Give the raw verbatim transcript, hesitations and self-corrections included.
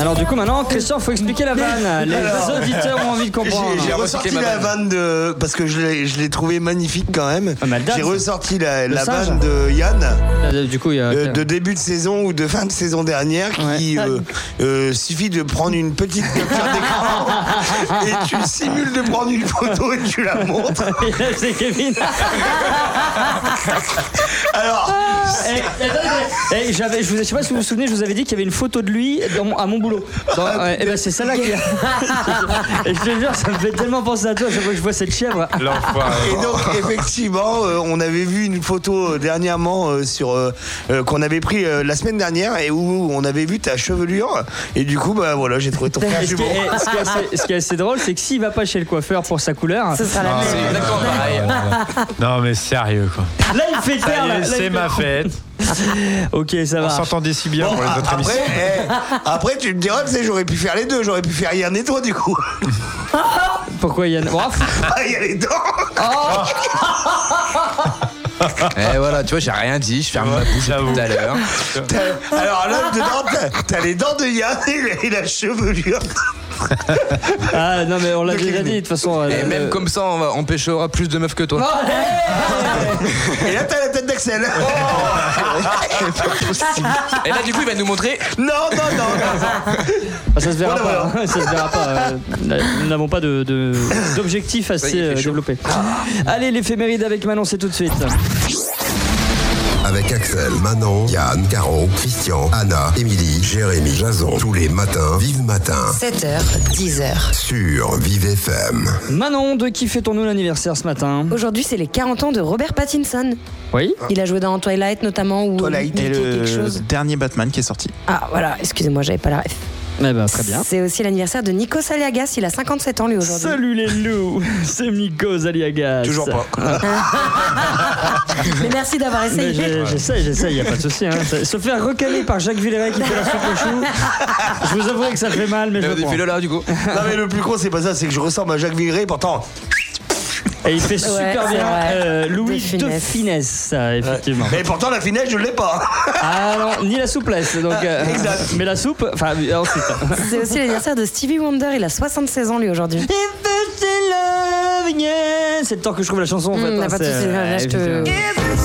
Alors du coup maintenant Christian, faut expliquer la vanne. Les Alors, auditeurs ont envie de comprendre. J'ai, j'ai ressorti la vanne de parce que je l'ai, je l'ai trouvé magnifique quand même. Ah, j'ai ressorti la, la vanne de Yann. Euh, du coup, il y a euh, de début de saison ou de fin de saison dernière qui ouais. euh, euh, suffit de prendre une petite capture d'écran et tu simules de prendre une photo et tu la montres. C'est Kevin. Alors, eh, eh, eh, j'avais, je ne sais pas si vous vous souvenez, je vous avais dit qu'il y avait une photo de lui dans mon, à mon boulot. Dans, ouais, et ben c'est celle-là qui. Et je te jure, ça me fait tellement penser à toi à chaque fois que je vois cette chèvre. Et donc effectivement, euh, on avait vu une photo euh, dernièrement euh, sur euh, euh, qu'on avait pris euh, la semaine dernière et où on avait vu ta chevelure. Et du coup, bah voilà, j'ai trouvé ton frère jumeau. Ce qui est assez, ce qui est assez drôle, c'est que s'il va pas chez le coiffeur pour sa couleur, ce sera la même. C'est exactement pareil. Non mais sérieux quoi. Là il fait taire. Là, là, c'est ma fête. Ok, ça va. On s'entendait si bien bon, pour les autres après, émissions. Eh, après, tu me diras, tu sais, j'aurais pu faire les deux. J'aurais pu faire Yann et toi, du coup. Pourquoi Yann? Ah, il y a les dents. Oh. Et voilà, tu vois, j'ai rien dit, je ferme ma bouche tout à l'heure. T'as, alors là, dedans, t'as, t'as les dents de Yann et la, et la chevelure. Ah non, mais on l'a déjà dit de toute façon. Et euh, même euh... comme ça, on, va, on pêchera plus de meufs que toi. Oh, hey. Et là, t'as la tête d'Axel. Oh. Et là, du coup, il va nous montrer. Non, non, non, non. Ah, ça se verra voilà, pas. voilà. Ça se verra pas. Euh, nous n'avons pas de, de, d'objectif assez euh, développé. Allez, l'éphéméride avec Manon, c'est tout de suite. Avec Axel, Manon, Yann, Caro, Christian, Anna, Émilie, Jérémy, Jason, tous les matins, Vive Matin. sept heures, dix heures. Sur Vive F M. Manon, de qui fêtons-nous l'anniversaire ce matin? Aujourd'hui, c'est les quarante ans de Robert Pattinson. Oui. Il a joué dans Twilight notamment. Ou Twilight et le quelque chose. dernier Batman qui est sorti. Ah voilà, excusez-moi, j'avais pas la ref. Eh ben, très bien. C'est aussi l'anniversaire de Nikos Aliagas, il a cinquante-sept ans lui aujourd'hui. Salut les loups, c'est Nikos Aliagas. Toujours pas. Mais merci d'avoir essayé. Mais j'essaie, j'essaie, il n'y a pas de souci. Hein. Se faire recaler par Jacques Villeray qui fait la soupe aux choux, je vous avoue que ça fait mal, mais, mais je le prends. Fais-le là, du coup. Non, mais le plus gros, c'est pas ça, c'est que je ressemble à Jacques Villeray, pourtant. Et il fait super ouais, bien euh, Louis de finesse, de finesse ça, effectivement. Mais pourtant, la finesse, je l'ai pas. Ah non, ni la souplesse. Donc, euh, exact. Mais la soupe, enfin, ensuite. C'est aussi l'anniversaire de Stevie Wonder, il a soixante-seize ans lui aujourd'hui. C'est le temps que je trouve la chanson en fait. Mmh, hein, pas de soucis, je te...